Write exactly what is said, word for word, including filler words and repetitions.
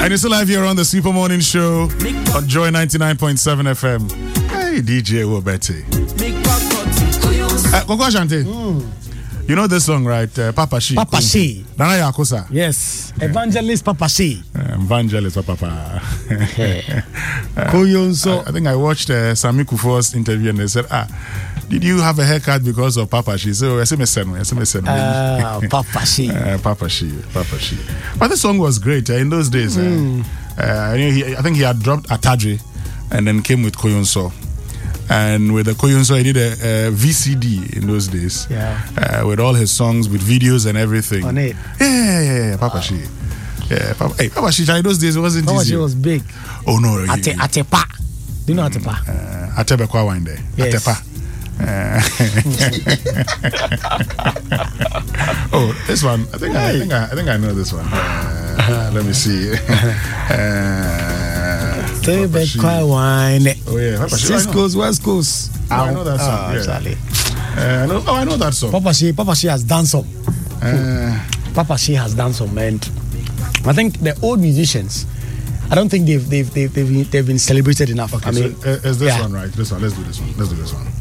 And you're still live here on the Super Morning Show on Joy ninety-nine point seven F M. Hey, D J Wobeti. Uh, Koko Ashanti. Mm. You know this song, right? Uh, Papa She. Papa She. Nana Yakusa. Yes. Evangelist Papa She. Uh, Evangelist Papa. Koyonso. I, I think I watched uh, Sami Kufuor's interview and they said, ah, did you have a haircut because of Papa She? So I said, I said, Ah, Papa She. Uh, Papa She. Papa She. But the song was great uh, in those days. Mm. Uh, uh, he, I think he had dropped Atadre and then came with Koyonso. And with the Koyonso, he did a, a V C D in those days. Yeah. Uh, with all his songs, with videos and everything. On it. Yeah, yeah, yeah, yeah. Papa wow. She. Yeah, Papa, hey, Papa She, in those days, it wasn't Papa easy. She was big. Oh, no. Ate, Atepa. Do you know Atepa? Uh, Atebekwa wine there. Yes. Atepa. Uh, oh, this one. I think I, I think I, I think I know this one. Uh, let me see. Uh, Atebekwa wine. Oh yeah, Papa She. East Coast, West Coast. Oh, I know that song. Oh, yeah. exactly. Uh, I know, oh, I know that song. Papa She, Papa She has done some. Uh, Papa She has done some, and I think the old musicians, I don't think they've they've they've, they've, been, they've been celebrated enough. Okay, I mean, so uh, is this yeah. one right? This one. Let's do this one. Let's do this one.